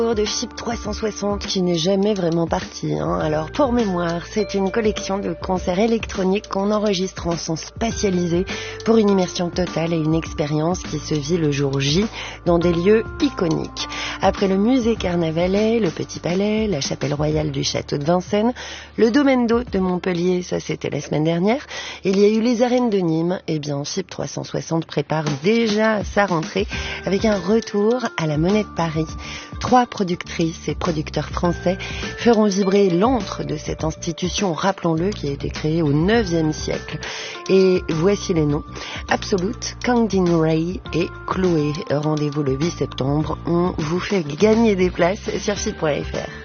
De FIP 360 qui n'est jamais vraiment parti. Alors pour mémoire, c'est une collection de concerts électroniques qu'on enregistre en son spatialisé pour une immersion totale et une expérience qui se vit le jour J dans des lieux iconiques. Après le musée Carnavalet, le Petit Palais, la chapelle royale du château de Vincennes, le domaine d'eau de Montpellier, ça c'était la semaine dernière, il y a eu les arènes de Nîmes, et bien FIP 360 prépare déjà sa rentrée avec un retour à la Monnaie de Paris. 3 productrices et producteurs français feront vibrer l'antre de cette institution, rappelons-le, qui a été créée au 9e siècle. Et voici les noms: Absolute, Candine Ray et Chloé. Rendez-vous le 8 septembre. On vous fait gagner des places sur FIP.fr.